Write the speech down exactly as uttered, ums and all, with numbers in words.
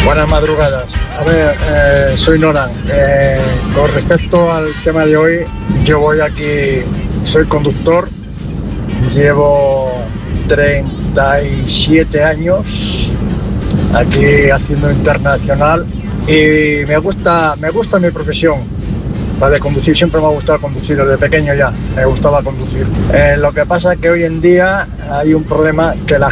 Buenas madrugadas. A ver, eh, soy Noran. Eh, con respecto al tema de hoy, yo voy aquí, soy conductor, llevo treinta y siete años aquí haciendo internacional y me gusta, me gusta mi profesión. La de conducir, siempre me ha gustado conducir, desde pequeño ya me gustaba conducir. Eh, lo que pasa es que hoy en día hay un problema, que la